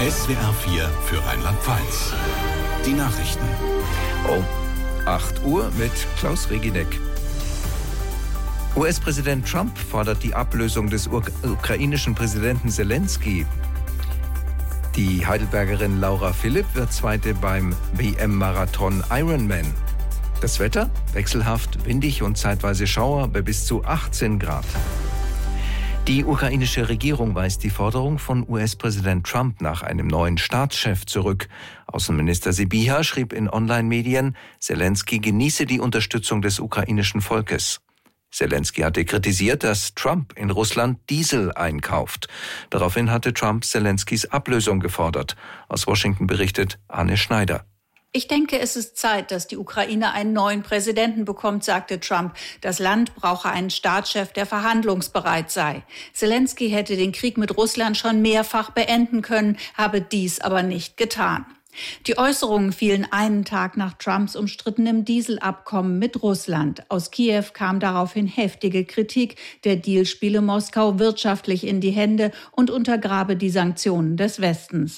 SWR 4 für Rheinland-Pfalz. Die Nachrichten. Um 8 Uhr mit Klaus Regineck. US-Präsident Trump fordert die Ablösung des ukrainischen Präsidenten Zelensky. Die Heidelbergerin Laura Philipp wird Zweite beim WM-Marathon Ironman. Das Wetter? Wechselhaft, windig und zeitweise Schauer bei bis zu 18 Grad. Die ukrainische Regierung weist die Forderung von US-Präsident Trump nach einem neuen Staatschef zurück. Außenminister Sybiha schrieb in Online-Medien, Zelensky genieße die Unterstützung des ukrainischen Volkes. Zelensky hatte kritisiert, dass Trump in Russland Diesel einkauft. Daraufhin hatte Trump Zelenskys Ablösung gefordert. Aus Washington berichtet Anne Schneider. Ich denke, es ist Zeit, dass die Ukraine einen neuen Präsidenten bekommt, sagte Trump. Das Land brauche einen Staatschef, der verhandlungsbereit sei. Zelensky hätte den Krieg mit Russland schon mehrfach beenden können, habe dies aber nicht getan. Die Äußerungen fielen einen Tag nach Trumps umstrittenem Dieselabkommen mit Russland. Aus Kiew kam daraufhin heftige Kritik. Der Deal spiele Moskau wirtschaftlich in die Hände und untergrabe die Sanktionen des Westens.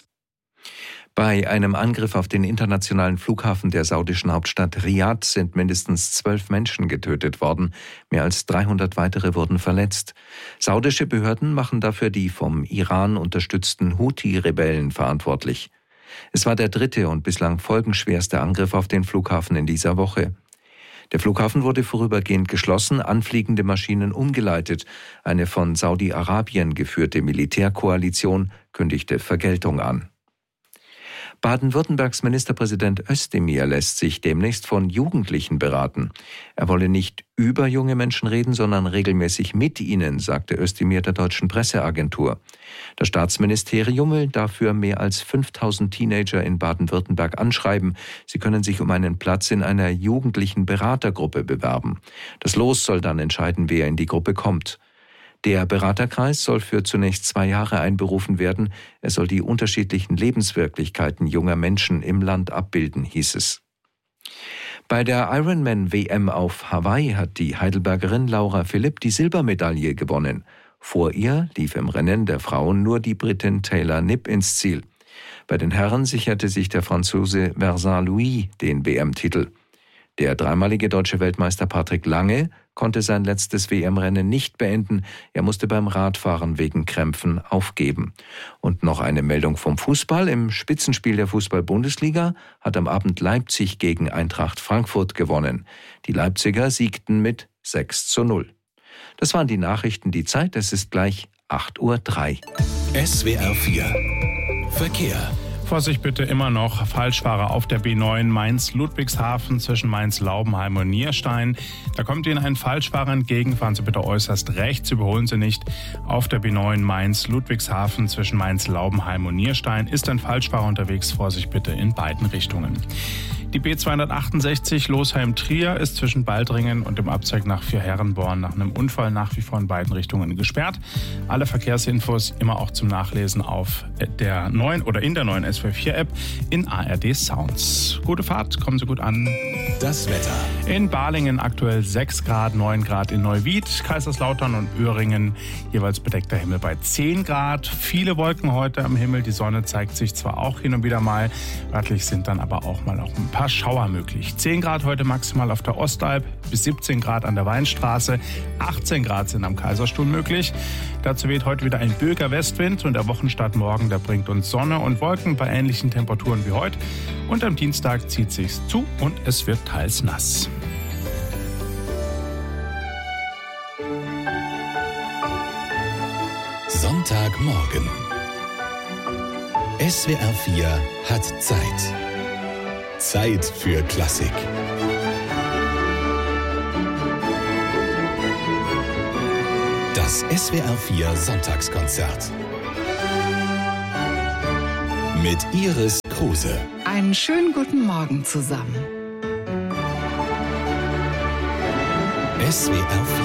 Bei einem Angriff auf den internationalen Flughafen der saudischen Hauptstadt Riad sind mindestens 12 Menschen getötet worden. Mehr als 300 weitere wurden verletzt. Saudische Behörden machen dafür die vom Iran unterstützten Houthi-Rebellen verantwortlich. Es war der dritte und bislang folgenschwerste Angriff auf den Flughafen in dieser Woche. Der Flughafen wurde vorübergehend geschlossen, anfliegende Maschinen umgeleitet. Eine von Saudi-Arabien geführte Militärkoalition kündigte Vergeltung an. Baden-Württembergs Ministerpräsident Özdemir lässt sich demnächst von Jugendlichen beraten. Er wolle nicht über junge Menschen reden, sondern regelmäßig mit ihnen, sagte Özdemir der deutschen Presseagentur. Das Staatsministerium will dafür mehr als 5000 Teenager in Baden-Württemberg anschreiben. Sie können sich um einen Platz in einer jugendlichen Beratergruppe bewerben. Das Los soll dann entscheiden, wer in die Gruppe kommt. Der Beraterkreis soll für zunächst 2 Jahre einberufen werden. Er soll die unterschiedlichen Lebenswirklichkeiten junger Menschen im Land abbilden, hieß es. Bei der Ironman-WM auf Hawaii hat die Heidelbergerin Laura Philipp die Silbermedaille gewonnen. Vor ihr lief im Rennen der Frauen nur die Britin Taylor Knibb ins Ziel. Bei den Herren sicherte sich der Franzose Vincent Louis den WM-Titel. Der dreimalige deutsche Weltmeister Patrick Lange konnte sein letztes WM-Rennen nicht beenden. Er musste beim Radfahren wegen Krämpfen aufgeben. Und noch eine Meldung vom Fußball. Im Spitzenspiel der Fußball-Bundesliga hat am Abend Leipzig gegen Eintracht Frankfurt gewonnen. Die Leipziger siegten mit 6:0. Das waren die Nachrichten. Die Zeit, es ist gleich 8:03 Uhr. SWR 4 Verkehr. Vorsicht bitte immer noch, Falschfahrer auf der B9 Mainz-Ludwigshafen zwischen Mainz-Laubenheim und Nierstein. Da kommt Ihnen ein Falschfahrer entgegen, fahren Sie bitte äußerst rechts, überholen Sie nicht. Auf der B9 Mainz-Ludwigshafen zwischen Mainz-Laubenheim und Nierstein ist ein Falschfahrer unterwegs, Vorsicht bitte in beiden Richtungen. Die B268 Losheim-Trier ist zwischen Baldringen und dem Abzweig nach Vierherrenborn nach einem Unfall nach wie vor in beiden Richtungen gesperrt. Alle Verkehrsinfos immer auch zum Nachlesen auf der neuen oder in der neuen SWR4-App in ARD Sounds. Gute Fahrt, kommen Sie gut an. Das Wetter. In Balingen aktuell 6 Grad, 9 Grad in Neuwied, Kaiserslautern und Öhringen jeweils bedeckter Himmel bei 10 Grad. Viele Wolken heute am Himmel, die Sonne zeigt sich zwar auch hin und wieder mal, örtlich sind dann aber auch mal ein paar Schauer möglich. 10 Grad heute maximal auf der Ostalb, bis 17 Grad an der Weinstraße, 18 Grad sind am Kaiserstuhl möglich. Dazu weht heute wieder ein böiger Westwind und der Wochenstart morgen, der bringt uns Sonne und Wolken bei ähnlichen Temperaturen wie heute. Und am Dienstag zieht sich's zu und es wird teils nass. Sonntagmorgen. SWR 4 hat Zeit. Zeit für Klassik. Das SWR 4 Sonntagskonzert. Mit Iris Kruse. Einen schönen guten Morgen zusammen. SWR 4